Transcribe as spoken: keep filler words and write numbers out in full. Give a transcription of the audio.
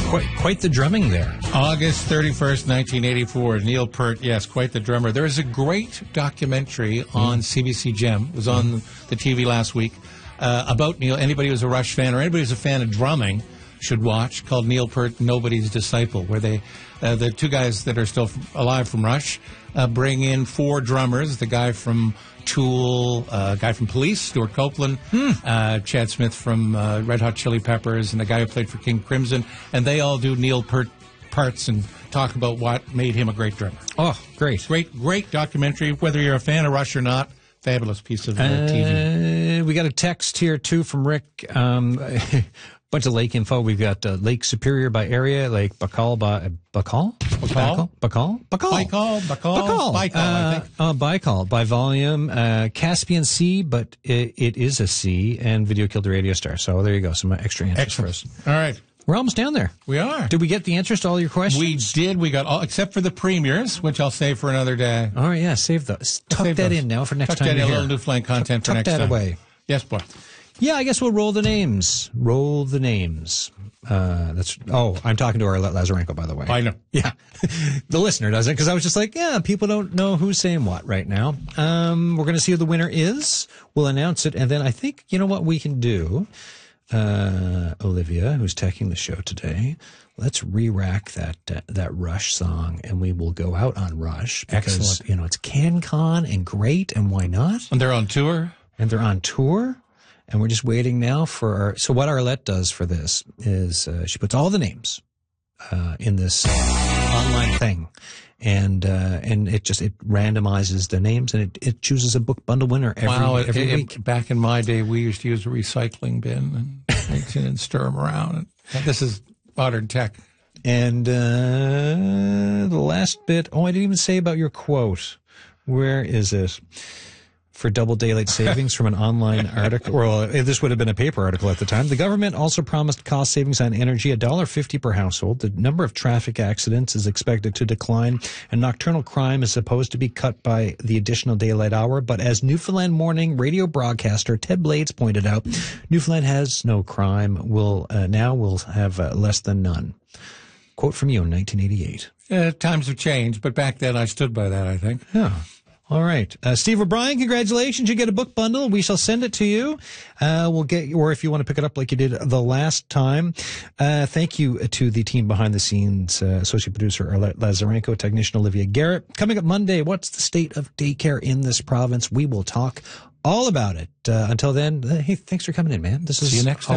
Quite, quite the drumming there. August thirty-first, nineteen eighty-four. Neil Peart, yes, quite the drummer. There is a great documentary on mm. C B C Gem. It was on mm. the T V last week uh, about Neil. Anybody who's a Rush fan or anybody who's a fan of drumming should watch, called Neil Peart, Nobody's Disciple, where they, uh, the two guys that are still alive from Rush, uh, bring in four drummers, the guy from Tool, a uh, guy from Police, Stuart Copeland, hmm. uh, Chad Smith from uh, Red Hot Chili Peppers, and the guy who played for King Crimson, and they all do Neil Peart parts and talk about what made him a great drummer. Oh, great. Great, great documentary, whether you're a fan of Rush or not. Fabulous piece of uh, uh, T V. We got a text here, too, from Rick. Um, bunch of lake info. We've got uh, Lake Superior by area, Lake Baikal by Baikal? Baikal? Baikal? Baikal? Baikal? Baikal? Baikal, I think. Uh, uh, Baikal by volume. Uh, Caspian Sea, but it, it is a sea, and Video Killed the Radio Star. So there you go. Some extra answers for us. All right. We're almost down there. We are. Did we get the answers to all your questions? We did. We got all, except for the premiers, which I'll save for another day. All right, yeah, save those. Tuck save that those. in now for next Tuck time. Tuck that in, a little Newfoundland content Tuck, for next tuck that time. away. Yes, boy. Yeah, I guess we'll roll the names. Roll the names. Uh, that's. Oh, I'm talking to Arlette Lazarenko, by the way. I know. Yeah. The listener doesn't, because I was just like, yeah, people don't know who's saying what right now. Um, we're going to see who the winner is. We'll announce it, and then I think, you know what we can do? Uh, Olivia, who's teching the show today, let's re-rack that uh, that Rush song, and we will go out on Rush. Because, excellent. You know, it's CanCon and great, and why not? And they're on tour. And they're on tour. And we're just waiting now for our, so what Arlette does for this is uh, she puts all the names uh, in this online thing, and uh, and it just it randomizes the names, and it, it chooses a book bundle winner every wow, every it, week. It, back in my day, we used to use a recycling bin and, and stir them around. And this is modern tech. And uh, the last bit, oh, I didn't even say about your quote. Where is it? For double daylight savings from an online article. Well, this would have been a paper article at the time. The government also promised cost savings on energy, one dollar fifty per household. The number of traffic accidents is expected to decline, and nocturnal crime is supposed to be cut by the additional daylight hour. But as Newfoundland Morning radio broadcaster Ted Blades pointed out, Newfoundland has no crime. Will uh, now will have uh, less than none. Quote from you in nineteen eighty-eight. Uh, times have changed, but back then I stood by that, I think. Yeah. All right. Uh, Steve O'Brien, congratulations. You get a book bundle. We shall send it to you. Uh, we'll get, or if you want to pick it up like you did the last time. Uh, thank you to the team behind the scenes, uh, associate producer Arlette Lazarenko, technician Olivia Garrett. Coming up Monday, what's the state of daycare in this province? We will talk all about it. Uh, until then, uh, hey, thanks for coming in, man. This is See you next time.